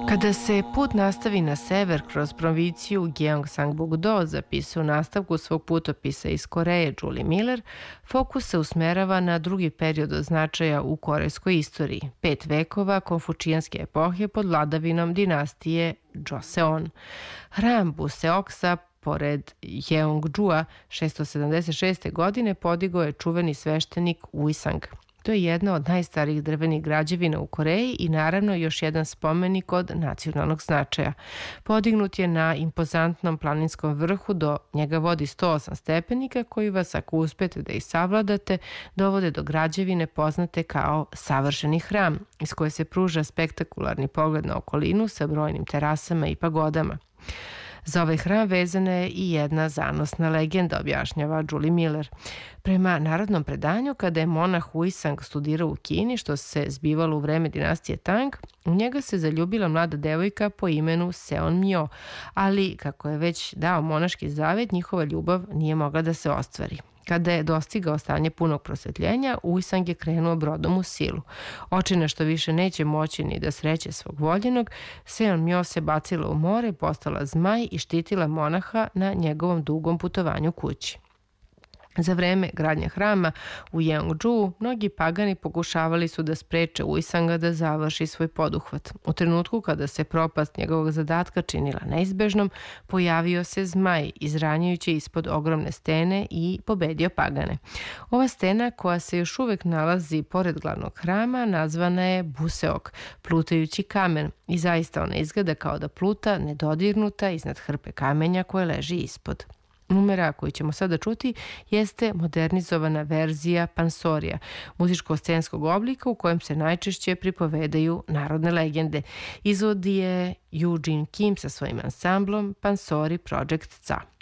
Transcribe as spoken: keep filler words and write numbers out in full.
Kada se put nastavi na sever kroz provinciju Gyeongsangbuk-do, zapisao u nastavku svog putopisa iz Koreje Julie Miller, fokus se usmerava na drugi period od značaja u korejskoj istoriji, pet vekova konfučijanske epohe pod vladavinom dinastije Joseon. Hram Buseoksa pored Jeongjua šesto sedamdeset šeste. godine podigao je čuveni sveštenik Uisang. To je jedna od najstarijih drvenih građevina u Koreji i naravno još jedan spomenik od nacionalnog značaja. Podignut je na impozantnom planinskom vrhu, do njega vodi sto osam stepenika koji vas, ako uspete da ih savladate, dovode do građevine poznate kao savršeni hram, iz koje se pruža spektakularni pogled na okolinu sa brojnim terasama i pagodama. Za ovaj hram vezana je i jedna zanosna legenda, objašnjava Julie Miller. Prema narodnom predanju, kada je monah Uisang studirao u Kini, što se zbivalo u vreme dinastije Tang, u njega se zaljubila mlada devojka po imenu Seon Myo, ali kako je već dao monaški zavet, njihova ljubav nije mogla da se ostvari. Kada je dostigao stanje punog prosvetljenja, Uisang je krenuo brodom u silu. Očina što više neće moći ni da sreće svog voljenog, Seon Myo se bacila u more, postala zmaj i štitila monaha na njegovom dugom putovanju kući. Za vreme gradnje hrama u Jeongjuu, mnogi pagani pokušavali su da spreče Uisanga da završi svoj poduhvat. U trenutku kada se propast njegovog zadatka činila neizbežnom, pojavio se zmaj, izranjajući ispod ogromne stene i pobedio pagane. Ova stena, koja se još uvek nalazi pored glavnog hrama, nazvana je Buseok, plutajući kamen, i zaista ona izgleda kao da pluta nedodirnuta iznad hrpe kamenja koje leži ispod. Numera koju ćemo sada čuti jeste modernizovana verzija pansorija, muzičko-scenskog oblika u kojem se najčešće pripovedaju narodne legende. Izvodi je Eugene Kim sa svojim ansamblom Pansori Project C A.